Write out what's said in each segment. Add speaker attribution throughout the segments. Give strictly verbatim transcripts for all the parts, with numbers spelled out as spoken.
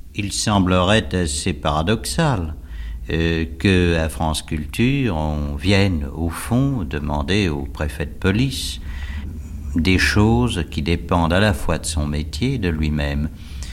Speaker 1: Il semblerait assez paradoxal euh, qu'à France Culture, on vienne au fond demander au préfet de police des choses qui dépendent à la fois de son métier et de lui-même.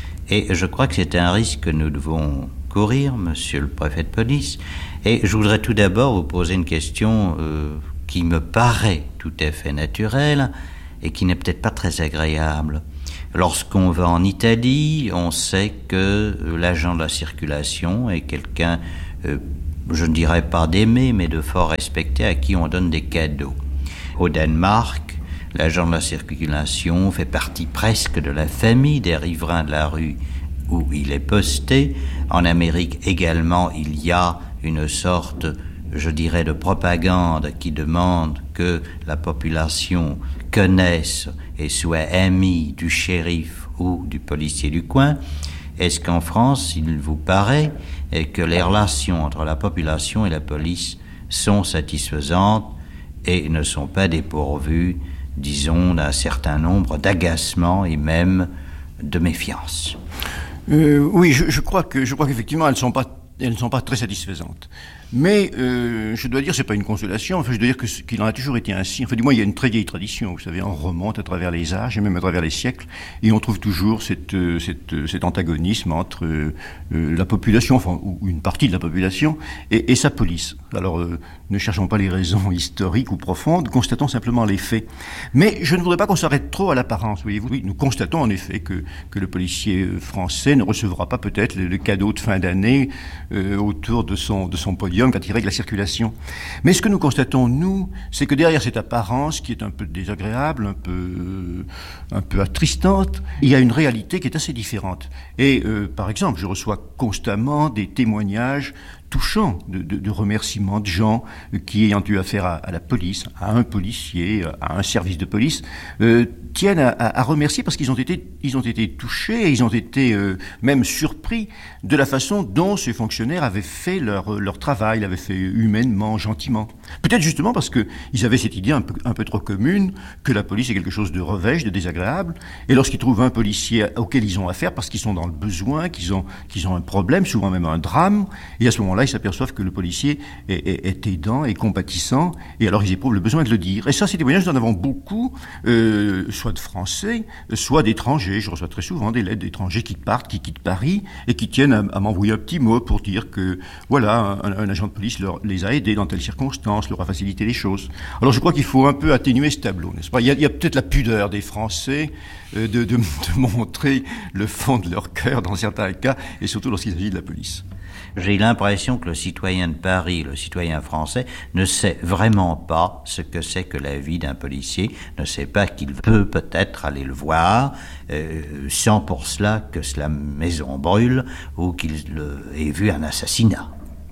Speaker 1: Et je crois que c'est un risque que nous devons courir, monsieur le préfet de police. Et je voudrais tout d'abord vous poser une question euh, qui me paraît tout à fait naturelle et qui n'est peut-être pas très agréable. Lorsqu'on va en Italie, on sait que l'agent de la circulation est quelqu'un, euh, je ne dirais pas d'aimé, mais de fort respecté, à qui on donne des cadeaux. Au Danemark, l'agent de la circulation fait partie presque de la famille des riverains de la rue où il est posté. En Amérique également, il y a une sorte, je dirais, de propagande qui demande que la population connaisse et soit amie du shérif ou du policier du coin. Est-ce qu'en France, il vous paraît que les relations entre la population et la police sont satisfaisantes et ne sont pas dépourvues, disons, d'un certain nombre d'agacements et même de méfiance?
Speaker 2: Euh, oui, je, je crois que je crois qu'effectivement elles sont pas elles ne sont pas très satisfaisantes. Mais euh, je dois dire, c'est pas une consolation. Enfin, je dois dire que, qu'il en a toujours été ainsi. Enfin, du moins, il y a une très vieille tradition. Vous savez, on remonte à travers les âges et même à travers les siècles, et on trouve toujours cette, cette, cet antagonisme entre euh, la population, enfin, ou une partie de la population, et, et sa police. Alors, euh, ne cherchons pas les raisons historiques ou profondes, constatons simplement les faits. Mais je ne voudrais pas qu'on s'arrête trop à l'apparence. Voyez-vous, oui, nous constatons en effet que que le policier français ne recevra pas peut-être le, le cadeau de fin d'année euh, autour de son de son podium quand il règle la circulation. Mais ce que nous constatons, nous, c'est que derrière cette apparence qui est un peu désagréable, un peu, un peu attristante, il y a une réalité qui est assez différente. Et euh, par exemple, je reçois constamment des témoignages touchants de, de, de remerciements de gens qui, ayant eu affaire à, à la police, à un policier, à un service de police, euh, tiennent à, à, à remercier parce qu'ils ont été, ils ont été touchés et ils ont été euh, même surpris de la façon dont ces fonctionnaires avaient fait leur, leur travail, l'avaient fait humainement, gentiment. Peut-être justement parce que ils avaient cette idée un peu, un peu trop commune que la police est quelque chose de revêche, de désagréable, et lorsqu'ils trouvent un policier auquel ils ont affaire parce qu'ils sont dans le besoin, qu'ils ont, qu'ils ont un problème, souvent même un drame, et à ce moment-là, là, ils s'aperçoivent que le policier est, est, est aidant et compatissant, et alors ils éprouvent le besoin de le dire. Et ça, ces témoignages, nous en avons beaucoup, euh, soit de Français, soit d'étrangers. Je reçois très souvent des lettres d'étrangers qui partent, qui quittent Paris, et qui tiennent à, à m'envoyer un petit mot pour dire que, voilà, un, un agent de police leur, les a aidés dans telles circonstances, leur a facilité les choses. Alors je crois qu'il faut un peu atténuer ce tableau, n'est-ce pas? Il y a, il y a peut-être la pudeur des Français euh, de, de, de montrer le fond de leur cœur dans certains cas, et surtout lorsqu'il s'agit de la police.
Speaker 1: J'ai l'impression que le citoyen de Paris, le citoyen français, ne sait vraiment pas ce que c'est que la vie d'un policier, ne sait pas qu'il peut peut-être aller le voir, euh, sans pour cela que la maison brûle ou qu'il ait vu un assassinat.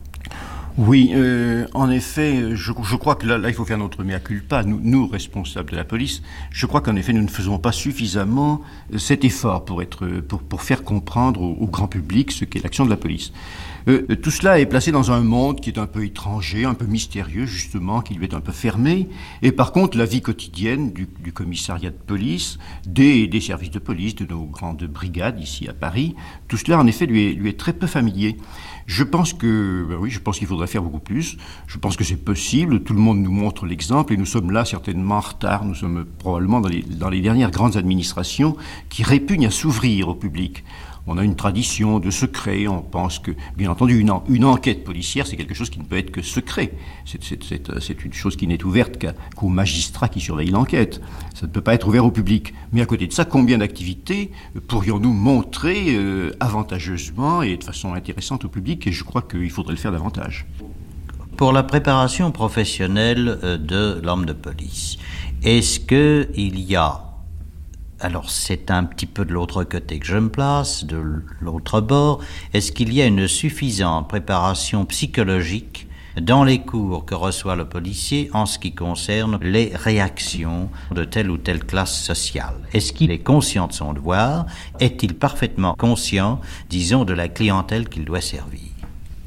Speaker 2: Oui, euh, en effet, je, je crois que là, là, il faut faire notre mea culpa, nous, nous, responsables de la police. Je crois qu'en effet, nous ne faisons pas suffisamment cet effort pour être, pour, pour faire comprendre au, au grand public ce qu'est l'action de la police. Euh, tout cela est placé dans un monde qui est un peu étranger, un peu mystérieux, justement, qui lui est un peu fermé. Et par contre, la vie quotidienne du, du commissariat de police, des, des services de police, de nos grandes brigades ici à Paris, tout cela, en effet, lui est, lui est très peu familier. Je pense que, ben oui, je pense qu'il faudrait faire beaucoup plus. Je pense que c'est possible. Tout le monde nous montre l'exemple et nous sommes là certainement en retard. Nous sommes probablement dans les, dans les dernières grandes administrations qui répugnent à s'ouvrir au public. On a une tradition de secret, on pense que, bien entendu, une, en, une enquête policière, c'est quelque chose qui ne peut être que secret. C'est, c'est, c'est, c'est une chose qui n'est ouverte qu'à, qu'aux magistrats qui surveillent l'enquête. Ça ne peut pas être ouvert au public. Mais à côté de ça, combien d'activités pourrions-nous montrer euh, avantageusement et de façon intéressante au public? Et je crois qu'il faudrait le faire davantage.
Speaker 1: Pour la préparation professionnelle de l'homme de police, est-ce qu'il y a, alors c'est un petit peu de l'autre côté que je me place, de l'autre bord, est-ce qu'il y a une suffisante préparation psychologique dans les cours que reçoit le policier en ce qui concerne les réactions de telle ou telle classe sociale? Est-ce qu'il est conscient de son devoir? Est-il parfaitement conscient, disons, de la clientèle qu'il doit servir?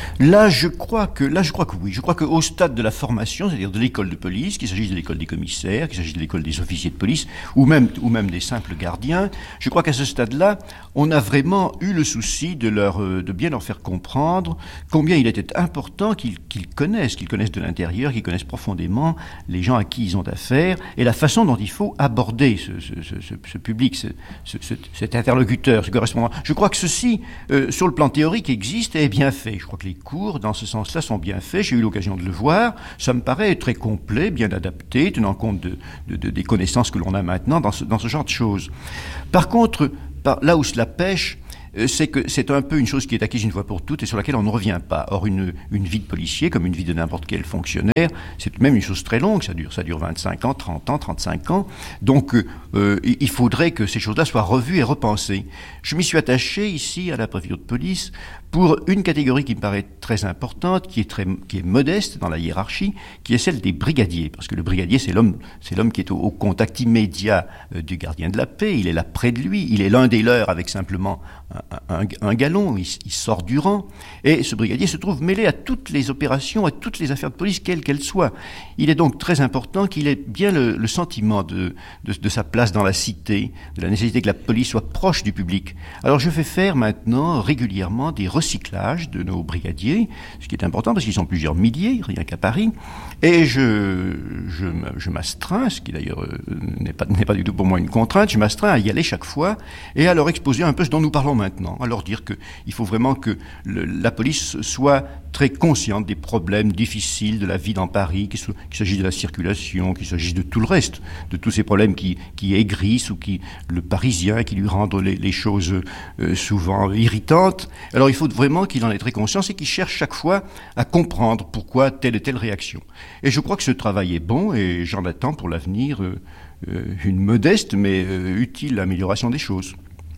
Speaker 2: Là, je crois que, là, je crois que oui. Je crois qu'au stade de la formation, c'est-à-dire de l'école de police, qu'il s'agisse de l'école des commissaires, qu'il s'agisse de l'école des officiers de police, ou même, ou même des simples gardiens, je crois qu'à ce stade-là, on a vraiment eu le souci de leur, de bien leur faire comprendre combien il était important qu'ils, qu'ils connaissent, qu'ils connaissent de l'intérieur, qu'ils connaissent profondément les gens à qui ils ont affaire, et la façon dont il faut aborder ce, ce, ce, ce, ce public, ce, ce, ce, cet interlocuteur, ce correspondant. Je crois que ceci, euh, sur le plan théorique, existe et est bien fait. Je crois que les cours, dans ce sens-là, sont bien faits. J'ai eu l'occasion de le voir. Ça me paraît très complet, bien adapté, tenant compte de, de, de, des connaissances que l'on a maintenant dans ce, dans ce genre de choses. Par contre, par, là où cela pêche, c'est que c'est un peu une chose qui est acquise une fois pour toutes et sur laquelle on ne revient pas. Or, une, une vie de policier, comme une vie de n'importe quel fonctionnaire, c'est même une chose très longue, ça dure, ça dure vingt-cinq ans, trente ans, trente-cinq ans. Donc, euh, il faudrait que ces choses-là soient revues et repensées. Je m'y suis attaché ici à la préfecture de police pour une catégorie qui me paraît très importante, qui est, très, qui est modeste dans la hiérarchie, qui est celle des brigadiers. Parce que le brigadier, c'est l'homme, c'est l'homme qui est au, au contact immédiat euh, du gardien de la paix, il est là près de lui, il est l'un des leurs avec simplement un, un, un galon, il, il sort du rang. Et ce brigadier se trouve mêlé à toutes les opérations, à toutes les affaires de police, quelles qu'elles soient. Il est donc très important qu'il ait bien le, le sentiment de, de, de sa place dans la cité, de la nécessité que la police soit proche du public. Alors je fais faire maintenant régulièrement des recyclage de nos brigadiers, ce qui est important parce qu'ils sont plusieurs milliers, rien qu'à Paris, et je, je, je m'astreins, ce qui d'ailleurs euh, n'est pas, n'est pas du tout pour moi une contrainte, je m'astreins à y aller chaque fois et à leur exposer un peu ce dont nous parlons maintenant, à leur dire qu'il faut vraiment que le, la police soit très consciente des problèmes difficiles de la vie dans Paris, qu'il, soit, qu'il s'agisse de la circulation, qu'il s'agisse de tout le reste, de tous ces problèmes qui, qui aigrissent ou qui, le Parisien, qui lui rendent les, les choses euh, souvent irritantes. Alors il faut vraiment qu'il en ait très conscience et qu'il cherche chaque fois à comprendre pourquoi telle et telle réaction. Et je crois que ce travail est bon et j'en attends pour l'avenir euh, une modeste mais euh, utile amélioration des choses.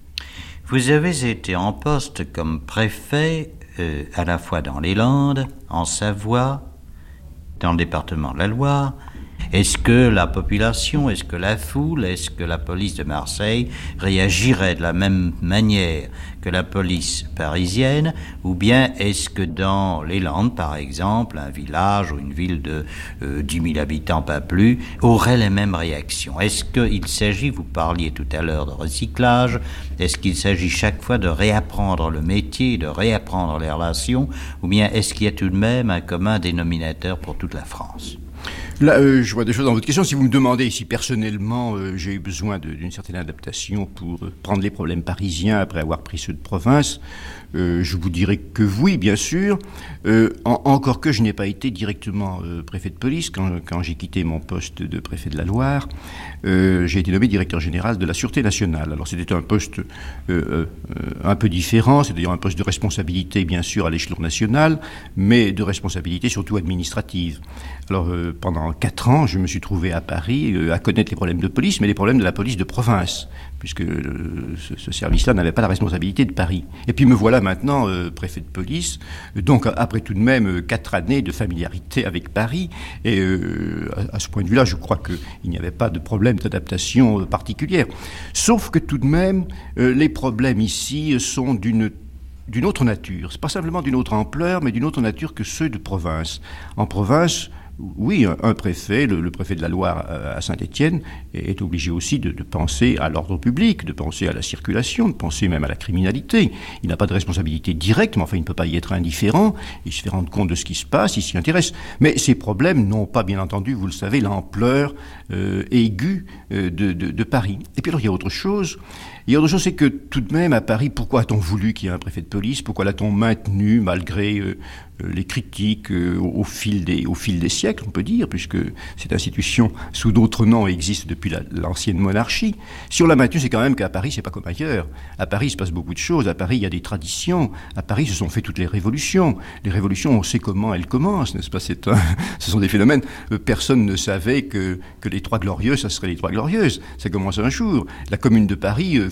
Speaker 1: Vous avez été en poste comme préfet euh, à la fois dans les Landes, en Savoie, dans le département de la Loire. Est-ce que la population, est-ce que la foule, est-ce que la police de Marseille réagirait de la même manière que la police parisienne, ou bien est-ce que dans les Landes, par exemple, un village ou une ville de euh, dix mille habitants, pas plus, aurait les mêmes réactions? Est-ce qu'il s'agit, vous parliez tout à l'heure de recyclage, est-ce qu'il s'agit chaque fois de réapprendre le métier, de réapprendre les relations, ou bien est-ce qu'il y a tout de même un commun dénominateur pour toute la France?
Speaker 2: Là, euh, je vois des choses dans votre question. Si vous me demandez si personnellement euh, j'ai eu besoin de, d'une certaine adaptation pour euh, prendre les problèmes parisiens après avoir pris ceux de province, euh, je vous dirais que oui, bien sûr. Euh, en, encore que je n'ai pas été directement euh, préfet de police quand, quand j'ai quitté mon poste de préfet de la Loire. Euh, j'ai été nommé directeur général de la Sûreté nationale. Alors c'était un poste euh, euh, un peu différent, c'est-à-dire un poste de responsabilité bien sûr à l'échelon national, mais de responsabilité surtout administrative. Alors euh, pendant quatre ans, je me suis trouvé à Paris euh, à connaître les problèmes de police, mais les problèmes de la police de province, puisque euh, ce, ce service-là n'avait pas la responsabilité de Paris. Et puis me voilà maintenant euh, préfet de police, donc après tout de même euh, quatre années de familiarité avec Paris, et euh, à, à ce point de vue-là, je crois qu'il n'y avait pas de problème d'adaptation euh, particulière. Sauf que tout de même, euh, les problèmes ici sont d'une d'une autre nature. C'est pas simplement d'une autre ampleur, mais d'une autre nature que ceux de province. En province, oui, un, un préfet, le, le préfet de la Loire à Saint-Étienne, est, est obligé aussi de, de penser à l'ordre public, de penser à la circulation, de penser même à la criminalité. Il n'a pas de responsabilité directe, mais enfin il ne peut pas y être indifférent, il se fait rendre compte de ce qui se passe, il s'y intéresse. Mais ces problèmes n'ont pas, bien entendu, vous le savez, l'ampleur euh, aiguë euh, de, de, de Paris. Et puis alors il y a autre chose. Il y a autre chose, c'est que tout de même à Paris, pourquoi a-t-on voulu qu'il y ait un préfet de police? Pourquoi l'a-t-on maintenu malgré euh, les critiques euh, au, fil des, au fil des siècles, on peut dire, puisque cette institution, sous d'autres noms, existe depuis la, l'ancienne monarchie. Si on l'a maintenue, c'est quand même qu'à Paris, c'est pas comme ailleurs. À Paris, il se passe beaucoup de choses. À Paris, il y a des traditions. À Paris, se sont fait toutes les révolutions. Les révolutions, on sait comment elles commencent, n'est-ce pas? C'est un, ce sont des phénomènes. Euh, personne ne savait que, que les Trois Glorieuses, ça serait les Trois Glorieuses. Ça commence un jour. La Commune de Paris euh,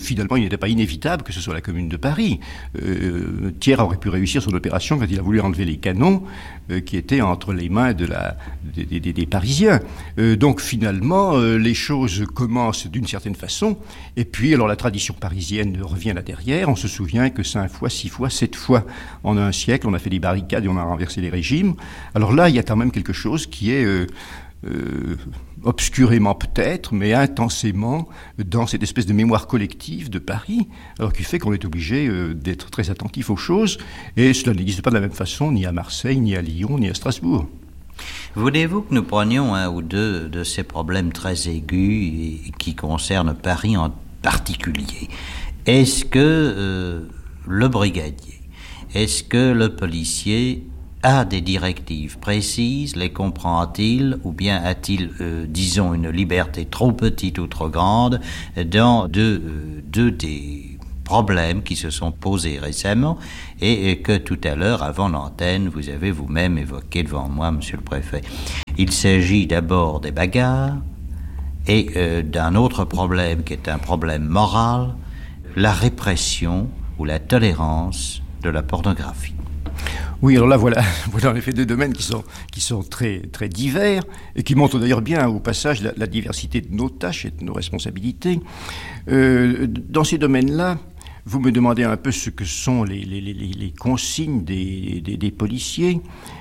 Speaker 2: finalement, il n'était pas inévitable que ce soit la Commune de Paris. Euh, Thiers aurait pu réussir son opération quand il a voulu enlever les canons euh, qui étaient entre les mains de la, des, des, des Parisiens. Euh, donc finalement, euh, les choses commencent d'une certaine façon, et puis alors la tradition parisienne revient là derrière. On se souvient que cinq fois, six fois, sept fois en un siècle, on a fait des barricades et on a renversé les régimes. Alors là, il y a quand même quelque chose qui est... Euh, Euh, obscurément peut-être, mais intensément dans cette espèce de mémoire collective de Paris, alors qui fait qu'on est obligé euh, d'être très attentif aux choses, et cela n'existe pas de la même façon ni à Marseille, ni à Lyon, ni à Strasbourg.
Speaker 1: Voulez-vous que nous prenions un ou deux de ces problèmes très aigus et qui concernent Paris en particulier? Est-ce que euh, le brigadier, est-ce que le policier a des directives précises, les comprend-il, ou bien a-t-il, euh, disons, une liberté trop petite ou trop grande dans deux, euh, deux des problèmes qui se sont posés récemment et, et que tout à l'heure, avant l'antenne, vous avez vous-même évoqué devant moi, monsieur le préfet. Il s'agit d'abord des bagarres et euh, d'un autre problème qui est un problème moral, la répression ou la tolérance de la pornographie.
Speaker 2: Oui, alors là, voilà, voilà en effet deux domaines qui sont, qui sont très, très divers et qui montrent d'ailleurs bien au passage la, la diversité de nos tâches et de nos responsabilités. Euh, dans ces domaines-là, vous me demandez un peu ce que sont les, les, les, les consignes des, des, des policiers.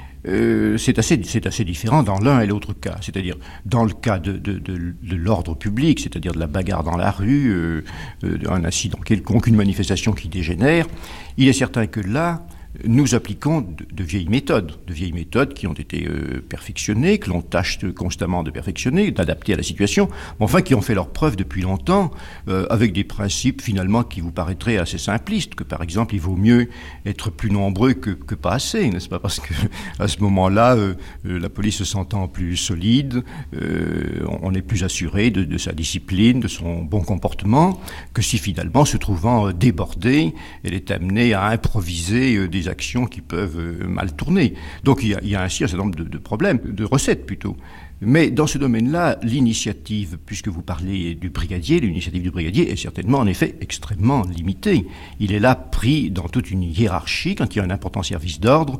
Speaker 2: Euh, c'est assez, c'est assez différent dans l'un et l'autre cas. C'est-à-dire, dans le cas de, de, de, de l'ordre public, c'est-à-dire de la bagarre dans la rue, euh, euh, un incident quelconque, une manifestation qui dégénère, il est certain que là, nous appliquons de, de vieilles méthodes, de vieilles méthodes qui ont été euh, perfectionnées, que l'on tâche de, constamment de perfectionner, d'adapter à la situation, mais enfin qui ont fait leur preuve depuis longtemps, euh, avec des principes finalement qui vous paraîtraient assez simplistes, que par exemple il vaut mieux être plus nombreux que, que pas assez, n'est-ce pas? Parce que à ce moment-là, euh, euh, la police se sentant plus solide, euh, on est plus assuré de, de sa discipline, de son bon comportement, que si finalement se trouvant euh, débordée, elle est amenée à improviser euh, des actions qui peuvent euh, mal tourner. Donc il y, a, il y a ainsi un certain nombre de, de problèmes, de recettes plutôt. Mais dans ce domaine-là, l'initiative, puisque vous parlez du brigadier, l'initiative du brigadier est certainement en effet extrêmement limitée. Il est là pris dans toute une hiérarchie. Quand il y a un important service d'ordre,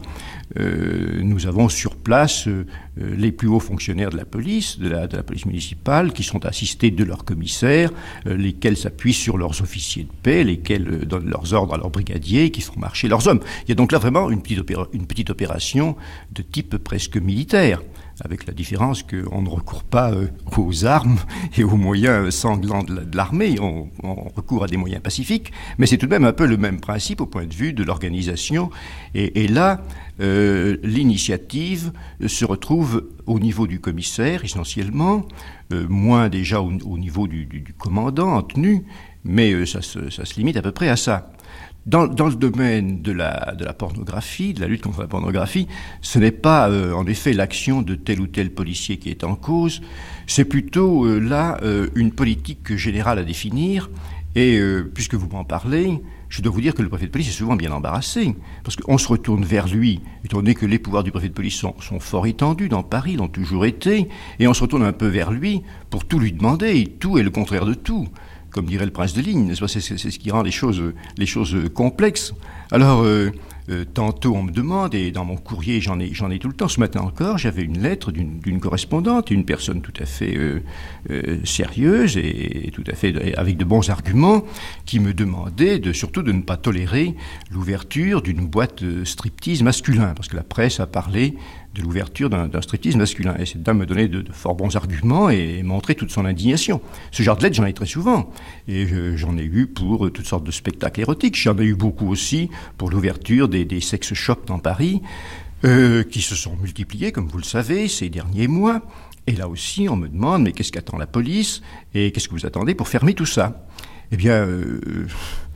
Speaker 2: euh, nous avons sur place euh, les plus hauts fonctionnaires de la police, de la, de la police municipale, qui sont assistés de leurs commissaires, euh, lesquels s'appuient sur leurs officiers de paix, lesquels euh, donnent leurs ordres à leurs brigadiers, qui font marcher leurs hommes. Il y a donc là vraiment une petite, opéra- une petite opération de type presque militaire, avec la différence qu'on ne recourt pas euh, aux armes et aux moyens sanglants de l'armée, on, on recourt à des moyens pacifiques, mais c'est tout de même un peu le même principe au point de vue de l'organisation. Et, et là, euh, l'initiative se retrouve au niveau du commissaire, essentiellement, euh, moins déjà au, au niveau du, du, du commandant en tenue, mais euh, ça, se, ça se limite à peu près à ça. Dans, dans le domaine de la, de la pornographie, de la lutte contre la pornographie, ce n'est pas euh, en effet l'action de tel ou tel policier qui est en cause, c'est plutôt euh, là euh, une politique générale à définir. Et euh, puisque vous m'en parlez, je dois vous dire que le préfet de police est souvent bien embarrassé, parce qu'on se retourne vers lui, étant donné que les pouvoirs du préfet de police sont, sont fort étendus dans Paris, l'ont toujours été, et on se retourne un peu vers lui pour tout lui demander, tout est le contraire de tout. Comme dirait le prince de Ligne, n'est-ce pas? C'est, c'est, c'est ce qui rend les choses, les choses complexes. Alors, euh, euh, tantôt on me demande, et dans mon courrier j'en ai, j'en ai tout le temps, ce matin encore, j'avais une lettre d'une, d'une correspondante, une personne tout à fait euh, euh, sérieuse et tout à fait avec de bons arguments, qui me demandait de, surtout de ne pas tolérer l'ouverture d'une boîte de striptease masculin, parce que la presse a parlé de l'ouverture d'un, d'un striptease masculin. Et cette dame me donnait de, de fort bons arguments et montrait toute son indignation. Ce genre de lettres, j'en ai très souvent. Et je, j'en ai eu pour toutes sortes de spectacles érotiques. J'en ai eu beaucoup aussi pour l'ouverture des, des sex shops dans Paris, euh, qui se sont multipliés, comme vous le savez, ces derniers mois. Et là aussi, on me demande, mais qu'est-ce qu'attend la police? Et qu'est-ce que vous attendez pour fermer tout ça? Eh bien... Euh,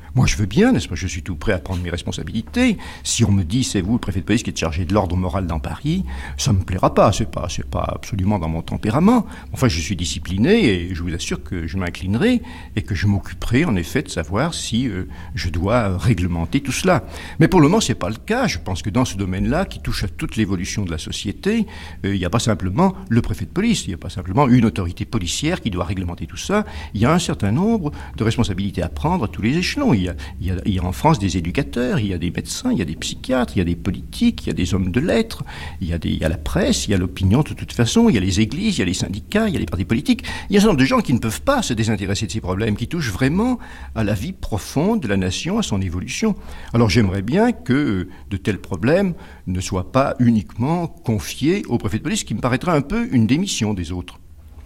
Speaker 2: Moi, je veux bien, n'est-ce pas, je suis tout prêt à prendre mes responsabilités. Si on me dit, c'est vous, le préfet de police, qui êtes chargé de l'ordre moral dans Paris, ça me plaira pas, c'est pas, c'est pas absolument dans mon tempérament. Enfin, je suis discipliné et je vous assure que je m'inclinerai et que je m'occuperai, en effet, de savoir si euh, je dois réglementer tout cela. Mais pour le moment, c'est pas le cas. Je pense que dans ce domaine-là, qui touche à toute l'évolution de la société, euh, il n'y a pas simplement le préfet de police, il n'y a pas simplement une autorité policière qui doit réglementer tout ça. Il y a un certain nombre de responsabilités à prendre à tous les échelons. Il y a, il y a, il y a en France des éducateurs, il y a des médecins, il y a des psychiatres, il y a des politiques, il y a des hommes de lettres, il y a, des, il y a la presse, il y a l'opinion de toute façon, il y a les églises, il y a les syndicats, il y a les partis politiques. Il y a un certain nombre de gens qui ne peuvent pas se désintéresser de ces problèmes, qui touchent vraiment à la vie profonde de la nation, à son évolution. Alors j'aimerais bien que de tels problèmes ne soient pas uniquement confiés au préfet de police, ce qui me paraîtrait un peu une démission des autres.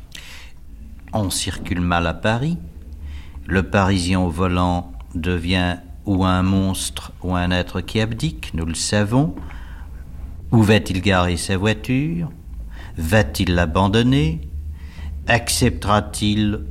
Speaker 1: On circule mal à Paris. Le Parisien au volant devient ou un monstre ou un être qui abdique, nous le savons. Où va-t-il garer sa voiture? Va-t-il l'abandonner? Acceptera-t-il,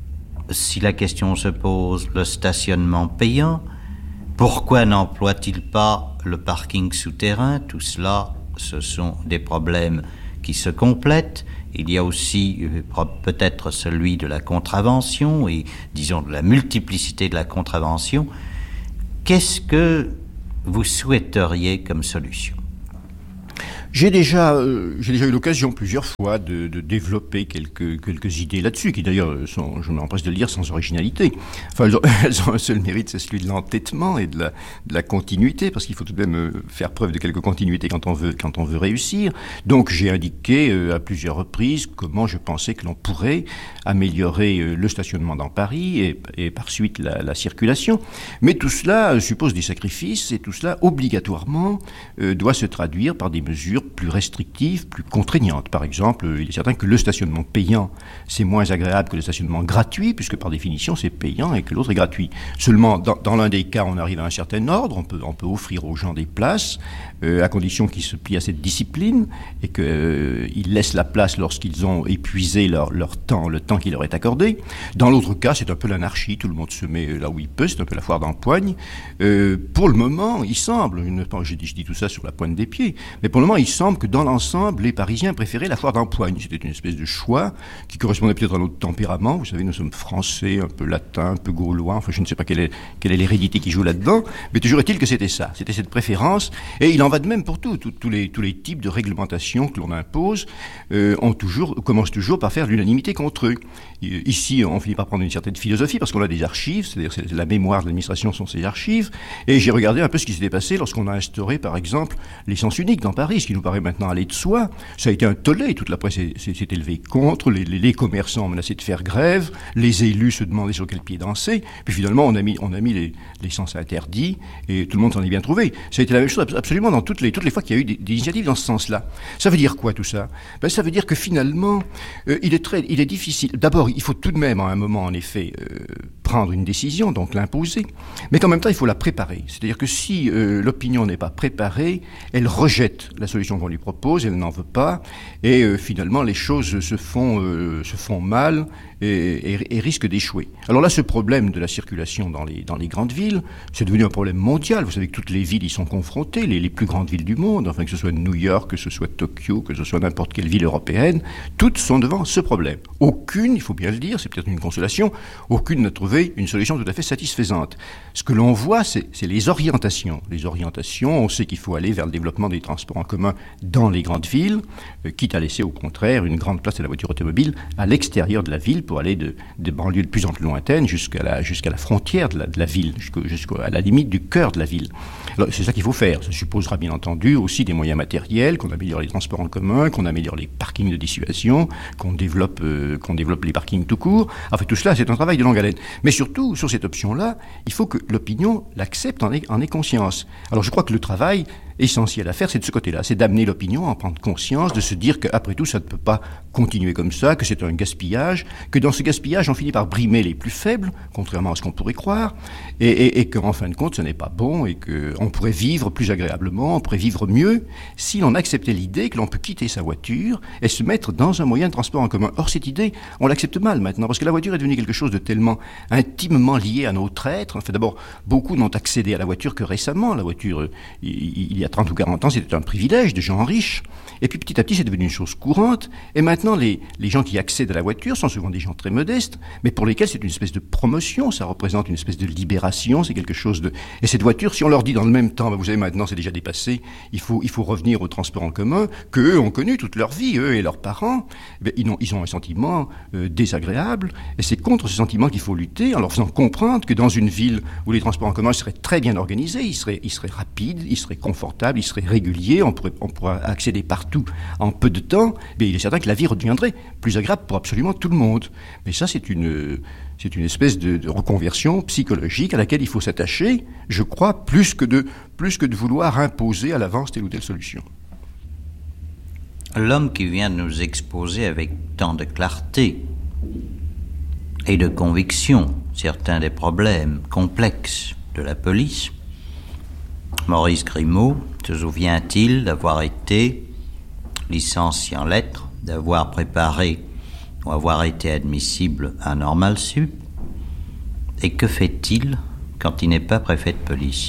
Speaker 1: si la question se pose, le stationnement payant? Pourquoi n'emploie-t-il pas le parking souterrain? Tout cela, ce sont des problèmes qui se complètent. Il y a aussi euh, peut-être celui de la contravention et, disons, de la multiplicité de la contravention. Qu'est-ce que vous souhaiteriez comme solution?
Speaker 2: J'ai déjà, euh, j'ai déjà eu l'occasion plusieurs fois de, de développer quelques, quelques idées là-dessus, qui d'ailleurs sont, je m'empresse de le dire, sans originalité. Enfin, elles ont, elles ont un seul mérite, c'est celui de l'entêtement et de la, de la continuité, parce qu'il faut tout de même faire preuve de quelque continuité quand on veut, quand on veut réussir. Donc j'ai indiqué euh, à plusieurs reprises comment je pensais que l'on pourrait améliorer euh, le stationnement dans Paris et, et par suite la, la circulation. Mais tout cela euh, suppose des sacrifices et tout cela obligatoirement euh, doit se traduire par des mesures plus restrictives, plus contraignantes. Par exemple, il est certain que le stationnement payant, c'est moins agréable que le stationnement gratuit, puisque par définition, c'est payant et que l'autre est gratuit. Seulement, dans, dans l'un des cas, on arrive à un certain ordre, on peut, on peut offrir aux gens des places, euh, à condition qu'ils se plient à cette discipline et qu'ils euh, laissent la place lorsqu'ils ont épuisé leur, leur temps, le temps qui leur est accordé. Dans l'autre cas, c'est un peu l'anarchie, tout le monde se met là où il peut, c'est un peu la foire d'empoigne. Euh, pour le moment, il semble, je, ne, je, dis, je dis tout ça sur la pointe des pieds, mais pour le moment, il semble que dans l'ensemble, les Parisiens préféraient la foire d'empoigne. C'était une espèce de choix qui correspondait peut-être à notre tempérament. Vous savez, nous sommes français, un peu latins, un peu gaulois. Enfin, je ne sais pas quelle est, quelle est l'hérédité qui joue là-dedans. Mais toujours est-il que c'était ça. C'était cette préférence. Et il en va de même pour tout. Tous tout les, tous les types de réglementations que l'on impose euh, ont toujours, commencent toujours par faire l'unanimité contre eux. Ici, on finit par prendre une certaine philosophie parce qu'on a des archives. C'est-à-dire c'est la mémoire de l'administration sont ces archives. Et j'ai regardé un peu ce qui s'était passé lorsqu'on a instauré, par exemple, l'essence unique dans Paris, ce qui nous paraît maintenant aller de soi. Ça a été un tollé, toute la presse s'est élevée contre, les, les, les commerçants menaçaient de faire grève, les élus se demandaient sur quel pied danser, puis finalement on a mis, on a mis les, les sens interdits et tout le monde s'en est bien trouvé. Ça a été la même chose absolument dans toutes les, toutes les fois qu'il y a eu des, des initiatives dans ce sens-là. Ça veut dire quoi tout ça? Ben, ça veut dire que finalement, euh, il est très, il est difficile. D'abord, il faut tout de même à un moment en effet euh, prendre une décision, donc l'imposer, mais qu'en même temps il faut la préparer. C'est-à-dire que si euh, l'opinion n'est pas préparée, elle rejette la solution qu'on lui propose, elle n'en veut pas, et euh, finalement les choses se font, euh, se font mal et, et, et risquent d'échouer. Alors là, ce problème de la circulation dans les, dans les grandes villes, c'est devenu un problème mondial. Vous savez que toutes les villes y sont confrontées, les, les plus grandes villes du monde, enfin que ce soit New York, que ce soit Tokyo, que ce soit n'importe quelle ville européenne, toutes sont devant ce problème. Aucune, il faut bien le dire, c'est peut-être une consolation, aucune n'a trouvé une solution tout à fait satisfaisante. Ce que l'on voit, c'est, c'est les orientations. Les orientations, on sait qu'il faut aller vers le développement des transports en commun dans les grandes villes, euh, quitte à laisser au contraire une grande place à la voiture automobile à l'extérieur de la ville pour aller de, de banlieues de plus en plus lointaines jusqu'à la, jusqu'à la frontière de la, de la ville, jusqu'à, jusqu'à la limite du cœur de la ville. Alors, c'est ça qu'il faut faire. Ça supposera bien entendu aussi des moyens matériels, qu'on améliore les transports en commun, qu'on améliore les parkings de dissuasion, qu'on développe, euh, qu'on développe les parkings tout court. Enfin, tout cela, c'est un travail de longue haleine. Mais surtout, sur cette option-là, il faut que l'opinion l'accepte, en ait, en ait conscience. Alors, je crois que le travail essentiel à faire, c'est de ce côté-là, c'est d'amener l'opinion à en prendre conscience, de se dire qu'après tout, ça ne peut pas continuer comme ça, que c'est un gaspillage, que dans ce gaspillage, on finit par brimer les plus faibles, contrairement à ce qu'on pourrait croire, et, et, et qu'en fin de compte, ce n'est pas bon, et qu'on pourrait vivre plus agréablement, on pourrait vivre mieux, si l'on acceptait l'idée que l'on peut quitter sa voiture et se mettre dans un moyen de transport en commun. Or, cette idée, on l'accepte mal maintenant, parce que la voiture est devenue quelque chose de tellement intimement liées à notre être. Enfin, d'abord, beaucoup n'ont accédé à la voiture que récemment. La voiture, il, il y a trente ou quarante ans, c'était un privilège de gens riches. Et puis petit à petit, c'est devenu une chose courante. Et maintenant, les, les gens qui accèdent à la voiture sont souvent des gens très modestes, mais pour lesquels c'est une espèce de promotion. Ça représente une espèce de libération. C'est quelque chose de... Et cette voiture, si on leur dit dans le même temps, ben vous savez, maintenant, c'est déjà dépassé, il faut, il faut revenir au transport en commun, qu'eux ont connu toute leur vie, eux et leurs parents, ben, ils, ont, ils ont un sentiment euh, désagréable. Et c'est contre ce sentiment qu'il faut lutter, en leur faisant comprendre que dans une ville où les transports en commun seraient très bien organisés, ils seraient, ils seraient rapides, ils seraient confortables, ils seraient réguliers, on pourrait, on pourrait accéder partout en peu de temps, mais il est certain que la vie redeviendrait plus agréable pour absolument tout le monde. Mais ça, c'est une, c'est une espèce de, de reconversion psychologique à laquelle il faut s'attacher, je crois, plus que de, plus que de vouloir imposer à l'avance telle ou telle solution.
Speaker 1: L'homme qui vient de nous exposer avec tant de clarté et de conviction certains des problèmes complexes de la police, Maurice Grimaud, se souvient-il d'avoir été licencié en lettres, d'avoir préparé ou avoir été admissible à Normal Sup? Et que fait-il quand il n'est pas préfet de police?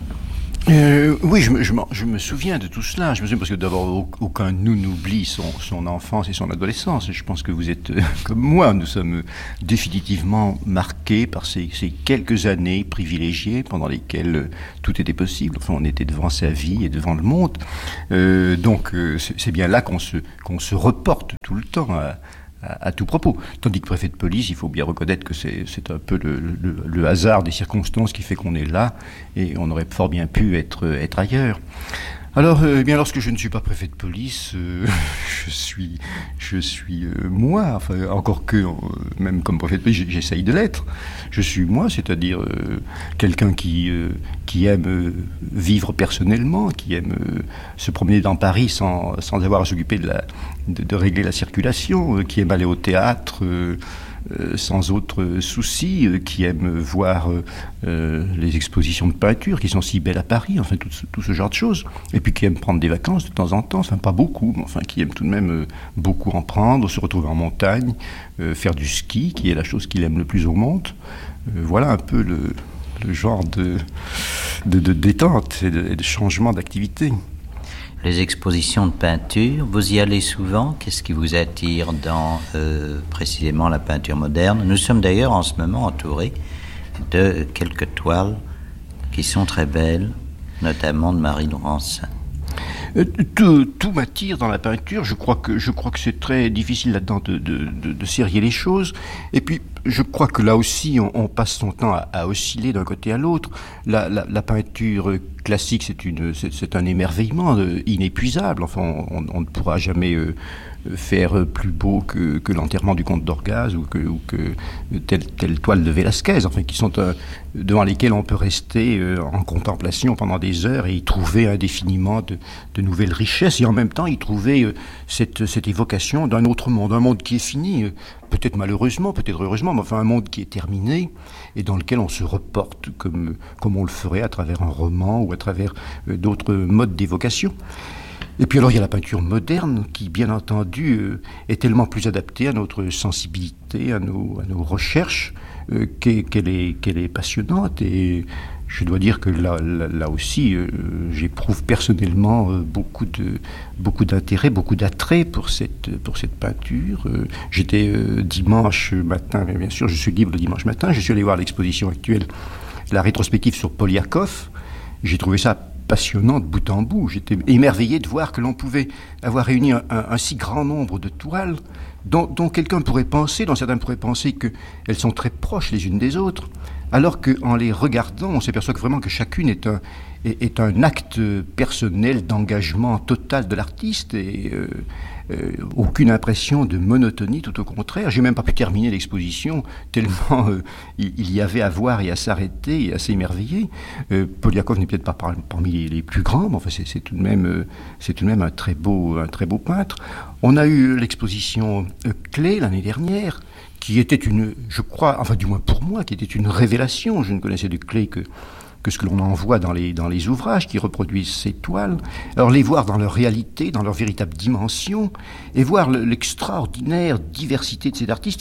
Speaker 2: Euh, oui, je me, je, je me souviens de tout cela. Je me souviens parce que d'abord, aucun de nous n'oublie son, son enfance et son adolescence. Je pense que vous êtes euh, comme moi. Nous sommes définitivement marqués par ces, ces quelques années privilégiées pendant lesquelles euh, tout était possible. Enfin, on était devant sa vie et devant le monde. Euh, donc, euh, c'est, c'est bien là qu'on se, qu'on se reporte tout le temps à, à, à tout propos. Tandis que préfet de police, il faut bien reconnaître que c'est, c'est un peu le, le, le hasard des circonstances qui fait qu'on est là, et on aurait fort bien pu être, être ailleurs. Alors, euh, eh bien, lorsque je ne suis pas préfet de police, euh, je suis, je suis euh, moi, enfin, encore que, euh, même comme préfet de police, j'essaye de l'être. Je suis moi, c'est-à-dire euh, quelqu'un qui, euh, qui aime euh, vivre personnellement, qui aime euh, se promener dans Paris sans, sans avoir à s'occuper de, la, de, de régler la circulation, euh, qui aime aller au théâtre euh, Euh, sans autre souci, euh, qui aime voir euh, euh, les expositions de peinture qui sont si belles à Paris, enfin tout ce, tout ce genre de choses, et puis qui aime prendre des vacances de temps en temps, enfin pas beaucoup, mais enfin qui aime tout de même euh, beaucoup en prendre, se retrouver en montagne, euh, faire du ski, qui est la chose qu'il aime le plus au monde. Euh, voilà un peu le, le genre de, de, de détente et de, et de changement d'activité.
Speaker 1: Les expositions de peinture, vous y allez souvent? Qu'est-ce qui vous attire dans euh, précisément la peinture moderne? Nous sommes d'ailleurs en ce moment entourés de quelques toiles qui sont très belles, notamment de Marie Laurencin.
Speaker 2: Euh, tout, tout m'attire dans la peinture. Je crois que, je crois que c'est très difficile là-dedans de, de, de, de serrer les choses. Et puis, je crois que là aussi, on, on passe son temps à, à osciller d'un côté à l'autre. La, la, la peinture classique, c'est, une, c'est, c'est un émerveillement euh, inépuisable. Enfin, on, on ne pourra jamais euh, faire plus beau que, que l'enterrement du comte d'Orgaz ou que, ou que telle, telle toile de Velázquez, enfin, qui sont euh, devant lesquelles on peut rester euh, en contemplation pendant des heures et y trouver indéfiniment de, de nouvelles richesses, et en même temps y trouver euh, cette, cette évocation d'un autre monde, un monde qui est fini, euh, peut-être malheureusement, peut-être heureusement, mais enfin un monde qui est terminé et dans lequel on se reporte comme, comme on le ferait à travers un roman ou à travers euh, d'autres modes d'évocation. Et puis alors il y a la peinture moderne qui, bien entendu, euh, est tellement plus adaptée à notre sensibilité, à nos, à nos recherches, euh, qu'elle est, qu'elle est passionnante. Et je dois dire que là, là, là aussi, euh, j'éprouve personnellement euh, beaucoup, de, beaucoup d'intérêt, beaucoup d'attrait pour cette, pour cette peinture. Euh, j'étais euh, dimanche matin, bien sûr, je suis libre le dimanche matin, je suis allé voir l'exposition actuelle, la rétrospective sur Poliakov. J'ai trouvé ça passionnant de bout en bout. J'étais émerveillé de voir que l'on pouvait avoir réuni un, un, un si grand nombre de toiles dont, dont quelqu'un pourrait penser, dont certains pourraient penser qu'elles sont très proches les unes des autres, alors qu'en les regardant, on s'aperçoit que vraiment que chacune est un, est, est un acte personnel d'engagement total de l'artiste et euh, euh, aucune impression de monotonie, tout au contraire. J'ai même pas pu terminer l'exposition tellement euh, il, il y avait à voir et à s'arrêter et à s'émerveiller. Euh, Poliakov n'est peut-être pas par, parmi les, les plus grands, mais enfin c'est, c'est tout de même, euh, c'est tout de même un très beau, un très beau peintre. On a eu l'exposition euh, Klee l'année dernière, qui était une, je crois, enfin du moins pour moi, qui était une révélation. Je ne connaissais de Klee que que ce que l'on en voit dans les, dans les ouvrages qui reproduisent ces toiles. Alors les voir dans leur réalité, dans leur véritable dimension, et voir le, l'extraordinaire diversité de cet artiste qui a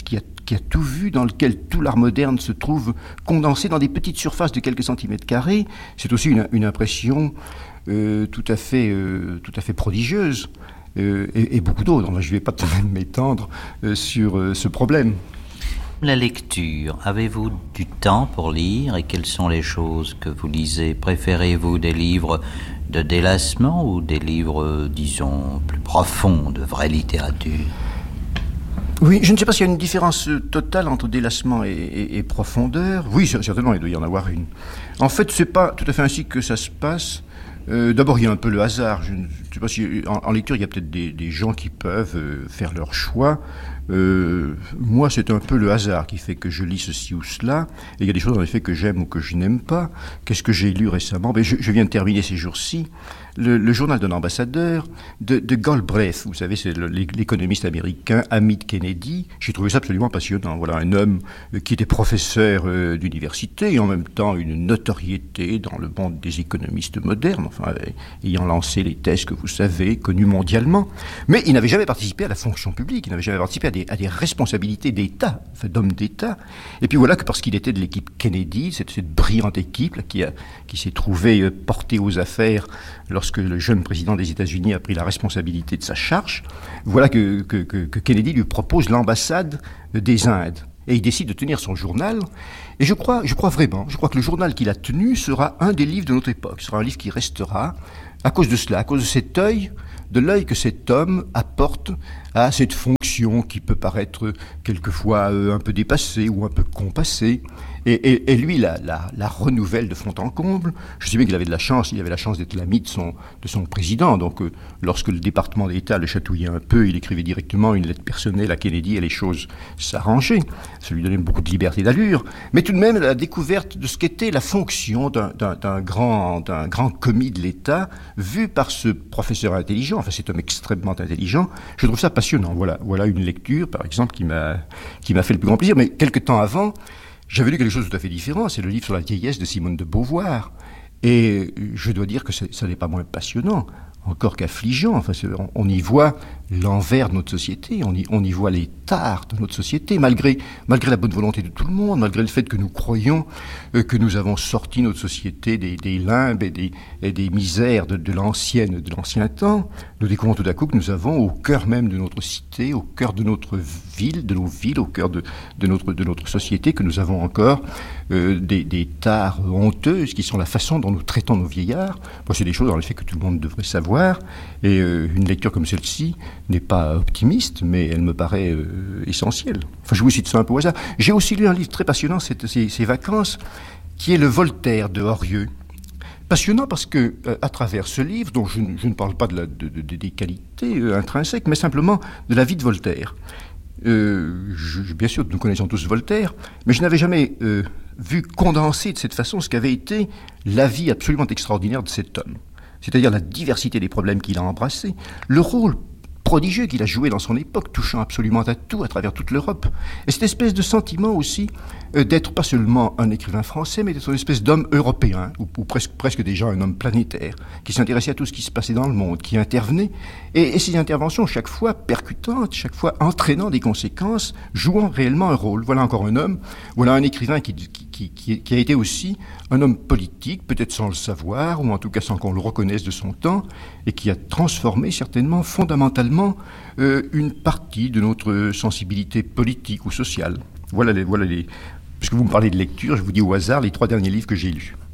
Speaker 2: qui a tout vu, dans lequel tout l'art moderne se trouve condensé dans des petites surfaces de quelques centimètres carrés. C'est aussi une, une impression euh, tout à fait, euh, tout à fait prodigieuse. Euh, et, et beaucoup d'autres. Je ne vais pas tout de même m'étendre euh, sur euh, ce problème.
Speaker 1: La lecture, avez-vous du temps pour lire et quelles sont les choses que vous lisez? Préférez-vous des livres de délassement ou des livres, disons, plus profonds, de vraie littérature?
Speaker 2: Oui, je ne sais pas s'il y a une différence totale entre délassement et, et, et profondeur. Oui, certainement, il doit y en avoir une. En fait, ce n'est pas tout à fait ainsi que ça se passe. Euh, d'abord, il y a un peu le hasard. Je ne sais pas si en, en lecture, il y a peut-être des, des gens qui peuvent euh, faire leur choix. Euh, moi, c'est un peu le hasard qui fait que je lis ceci ou cela. Et il y a des choses, en effet, que j'aime ou que je n'aime pas. Qu'est-ce que j'ai lu récemment? Ben, je, je viens de terminer ces jours-ci le, le journal d'un ambassadeur de, de Galbraith. Vous savez, c'est le, l'économiste américain, ami de Kennedy. J'ai trouvé ça absolument passionnant. Voilà, un homme qui était professeur euh, d'université et en même temps une notoriété dans le monde des économistes modernes, enfin, ayant lancé les thèses que vous savez, connues mondialement. Mais il n'avait jamais participé à la fonction publique, il n'avait jamais participé à des, à des responsabilités d'État, enfin, d'homme d'État. Et puis voilà que parce qu'il était de l'équipe Kennedy, cette, cette brillante équipe là, qui, a, qui s'est trouvée euh, portée aux affaires lorsque le jeune président des États-Unis a pris la responsabilité de sa charge, voilà que, que, que, que Kennedy lui propose l'ambassade des Indes. Et il décide de tenir son journal. Et je crois, je crois vraiment, je crois que le journal qu'il a tenu sera un des livres de notre époque. Ce sera un livre qui restera à cause de cela, à cause de cet œil, de l'œil que cet homme apporte à cette fonction qui peut paraître quelquefois euh, un peu dépassée ou un peu compassée. Et, et, et lui la, la, la renouvelle de fond en comble. Je sais bien qu'il avait de la chance, il avait la chance d'être l'ami de son, de son président. Donc euh, lorsque le département d'État le chatouillait un peu, il écrivait directement une lettre personnelle à Kennedy et les choses s'arrangeaient. Ça lui donnait beaucoup de liberté d'allure. Mais tout de même, la découverte de ce qu'était la fonction d'un, d'un, d'un, grand, d'un grand commis de l'État, vu par ce professeur intelligent, enfin cet homme extrêmement intelligent, je trouve ça passionnant. Voilà, voilà une lecture, par exemple, qui m'a, qui m'a fait le plus grand plaisir. Mais quelque temps avant, j'avais lu quelque chose de tout à fait différent, c'est le livre sur la vieillesse de Simone de Beauvoir. Et je dois dire que ça n'est pas moins passionnant, encore qu'affligeant. Enfin, on, on y voit l'envers de notre société, on y, on y voit les tares de notre société, malgré, malgré la bonne volonté de tout le monde, malgré le fait que nous croyons euh, que nous avons sorti notre société des, des limbes et des, et des misères de, de, l'ancienne, de l'ancien temps. Nous découvrons tout à coup que nous avons au cœur même de notre cité, au cœur de notre ville, de nos villes, au cœur de, de, notre, de notre société, que nous avons encore euh, des, des tares honteuses qui sont la façon dont nous traitons nos vieillards. Bon, c'est des choses, en effet, que tout le monde devrait savoir. Et euh, une lecture comme celle-ci n'est pas optimiste, mais elle me paraît euh, essentielle. Enfin, je vous cite ça un peu au hasard. J'ai aussi lu un livre très passionnant, c'est, c'est, ces vacances, qui est le Voltaire de Horieux. Passionnant parce que, euh, à travers ce livre, dont je, je ne parle pas de la, de, de, des qualités euh, intrinsèques, mais simplement de la vie de Voltaire. Euh, je, bien sûr, nous connaissons tous Voltaire, mais je n'avais jamais euh, vu condenser de cette façon ce qu'avait été la vie absolument extraordinaire de cet homme. C'est-à-dire la diversité des problèmes qu'il a embrassés, le rôle prodigieux qu'il a joué dans son époque, touchant absolument à tout, à travers toute l'Europe. Et cette espèce de sentiment aussi euh, d'être pas seulement un écrivain français, mais d'être une espèce d'homme européen, ou, ou presque, presque déjà un homme planétaire, qui s'intéressait à tout ce qui se passait dans le monde, qui intervenait, et, et ces interventions, chaque fois percutantes, chaque fois entraînant des conséquences, jouant réellement un rôle. Voilà encore un homme, voilà un écrivain qui, qui, qui, qui a été aussi un homme politique, peut-être sans le savoir, ou en tout cas sans qu'on le reconnaisse de son temps, et qui a transformé certainement, fondamentalement, Euh, une partie de notre sensibilité politique ou sociale. Voilà les, voilà les... Puisque vous me parlez de lecture, je vous dis au hasard les trois derniers livres que j'ai lus.